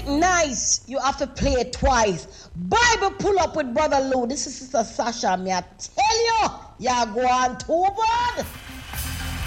nice, you have to play it twice. Bible pull up with Brother Lou. This is Sister Sasha. Me I tell you, y'all go on too bad.